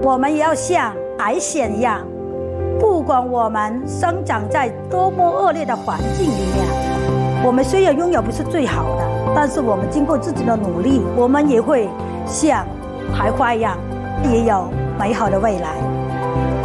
我们也要像苔藓一样，不管我们生长在多么恶劣的环境里面，我们虽然拥有不是最好的，但是我们经过自己的努力，我们也会像苔花一样，也有美好的未来。